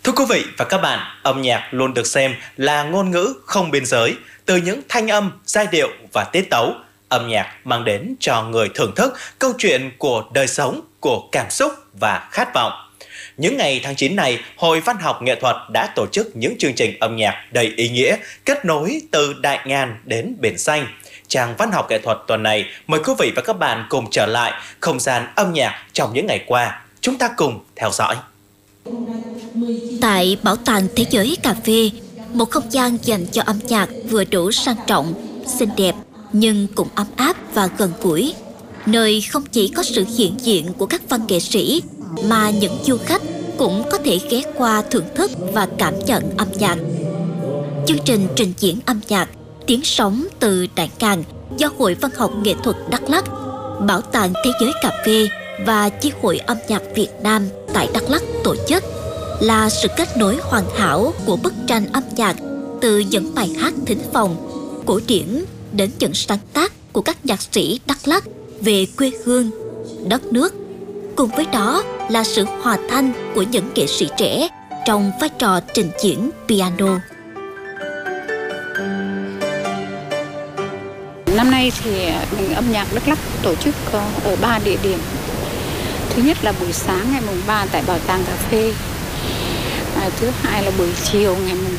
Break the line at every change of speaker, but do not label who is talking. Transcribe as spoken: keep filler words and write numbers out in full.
Thưa quý vị và các bạn, âm nhạc luôn được xem là ngôn ngữ không biên giới. Từ những thanh âm, giai điệu và tiết tấu, âm nhạc mang đến cho người thưởng thức câu chuyện của đời sống, của cảm xúc và khát vọng. Những ngày tháng chín này, Hội Văn học Nghệ thuật đã tổ chức những chương trình âm nhạc đầy ý nghĩa, kết nối từ Đại Ngàn đến Biển Xanh. Trang Văn học Nghệ thuật tuần này mời quý vị và các bạn cùng trở lại không gian âm nhạc trong những ngày qua. Chúng ta cùng theo dõi.
Tại Bảo tàng Thế giới Cà phê, một không gian dành cho âm nhạc vừa đủ sang trọng, xinh đẹp nhưng cũng ấm áp và gần gũi, nơi không chỉ có sự hiện diện của các văn nghệ sĩ mà những du khách cũng có thể ghé qua thưởng thức và cảm nhận âm nhạc. Chương trình trình diễn âm nhạc Tiếng Sống từ Đại Ngàn do Hội Văn học Nghệ thuật Đắk Lắk, Bảo tàng Thế giới Cà phê và Chi hội âm nhạc Việt Nam tại Đắk Lắk tổ chức là sự kết nối hoàn hảo của bức tranh âm nhạc, từ những bài hát thính phòng, cổ điển đến những sáng tác của các nhạc sĩ Đắk Lắk về quê hương, đất nước. Cùng với đó là sự hòa thanh của những nghệ sĩ trẻ trong vai trò trình diễn piano.
Năm nay thì âm nhạc Đắk Lắk tổ chức ở ba địa điểm. Thứ nhất là buổi sáng ngày mùng ba tại Bảo tàng Cà phê. À, thứ hai là buổi chiều ngày mùng